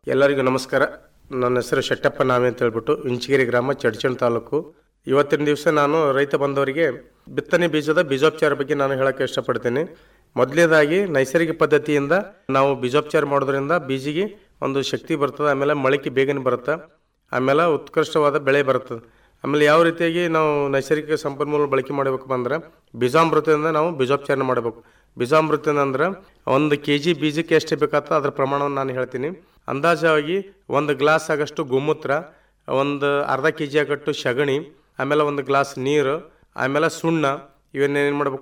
ಎಲ್ಲರಿಗೂ ನಮಸ್ಕಾರ. ನನ್ನ ಹೆಸರು ಶೆಟ್ಟಪ್ಪ ನಾಮೆ ಅಂತ ಹೇಳ್ಬಿಟ್ಟು ಇಂಚಗಿರಿ ಗ್ರಾಮ, ಚಡ್ಚಣ್ ತಾಲೂಕು. ಇವತ್ತಿನ ದಿವಸ ನಾನು ರೈತ ಬಂದವರಿಗೆ ಬಿತ್ತನೆ ಬೀಜದ ಬೀಜೋಪಚಾರ ಬಗ್ಗೆ ನಾನು ಹೇಳಕ್ಕೆ ಇಷ್ಟಪಡ್ತೀನಿ. ಮೊದಲನೇದಾಗಿ ನೈಸರ್ಗಿಕ ಪದ್ಧತಿಯಿಂದ ನಾವು ಬೀಜೋಪಚಾರ ಮಾಡೋದ್ರಿಂದ ಬೀಜಿಗೆ ಒಂದು ಶಕ್ತಿ ಬರ್ತದೆ, ಆಮೇಲೆ ಮೊಳಕೆ ಬೇಗನೆ ಬರುತ್ತೆ, ಆಮೇಲೆ ಉತ್ಕೃಷ್ಟವಾದ ಬೆಳೆ ಬರ್ತದೆ. ಆಮೇಲೆ ಯಾವ ರೀತಿಯಾಗಿ ನಾವು ನೈಸರ್ಗಿಕ ಸಂಪನ್ಮೂಲ ಬಳಕೆ ಮಾಡಬೇಕು ಅಂದ್ರೆ ಬೀಜಾಮೃತದಿಂದ ನಾವು ಬೀಜೋಪಚಾರ ಮಾಡಬೇಕು. ಬೀಜಾಮೃತ ಅಂದ್ರೆ 1 kg ಬೀಜಕ್ಕೆ ಎಷ್ಟು ಬೇಕಾಗ್ತದೆ ಅದರ ಪ್ರಮಾಣವನ್ನು ನಾನು ಹೇಳ್ತೀನಿ. ಅಂದಾಜಾಗಿ 1 ಗ್ಲಾಸ್ ಆಗಷ್ಟು ಗೋಮೂತ್ರ, ಒಂದು ಅರ್ಧ kg ಆಗಟ್ಟು ಸಗಣಿ, ಆಮೇಲೆ 1 ಗ್ಲಾಸ್ ನೀರು, ಆಮೇಲೆ ಸುಣ್ಣ, ಇವನ್ನೇನು ಮಾಡಬೇಕು